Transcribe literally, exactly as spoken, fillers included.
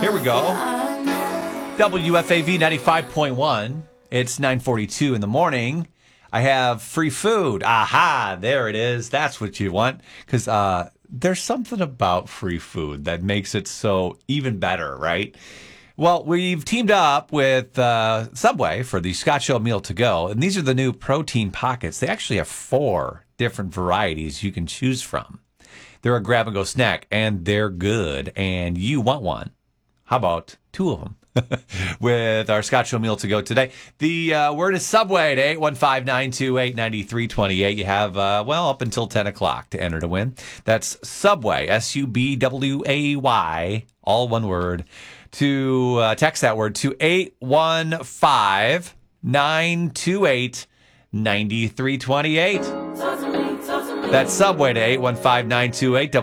Here we go. W F A V ninety-five point one. It's nine forty-two in the morning. I have free food. Aha, there it is. That's what you want. Because uh, there's something about free food that makes it so even better, right? Well, we've teamed up with uh, Subway for the Scott Show Meal to Go. And these are the new protein pockets. They actually have four different varieties you can choose from. They're a grab-and-go snack, and they're good. And you want one. How about two of them? With our Scott Show Meal to Go today. The uh, word is Subway to eight one five, nine two eight, nine three two eight. You have, uh, well, up until ten o'clock to enter to win. That's Subway, S U B W A Y, all one word, to uh, text that word to eight one five, nine two eight, nine three two eight. That's Subway to eight one five, nine two eight.